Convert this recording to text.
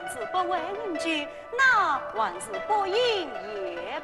自不问句，那还是不应也